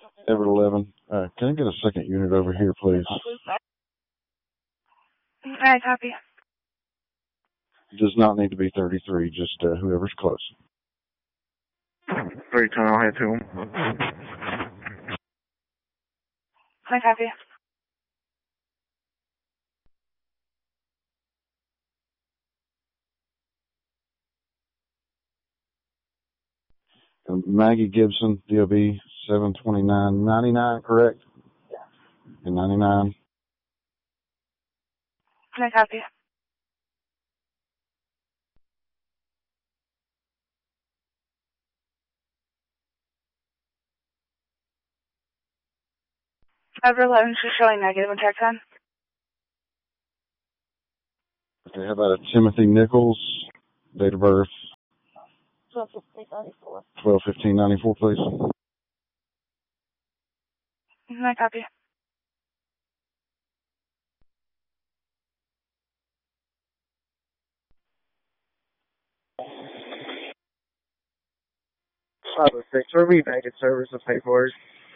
Everett 11. Can I get a second unit over here, please? I copy. Does not need to be 33, just whoever's close. 310, I'll head to him. I copy. Maggie Gibson, DOB 729.99, correct? And 99. I copy. Everett 11 is showing negative on check time. Okay, how about a Timothy Nichols, date of birth? 12/15/94. 12/15/94, please. I copy. Are we back at service of paperwork?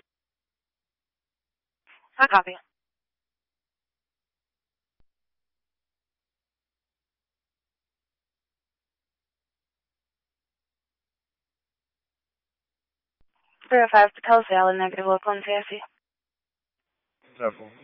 I copy. Verify the Tulsa Allen negative local and CSC. Careful.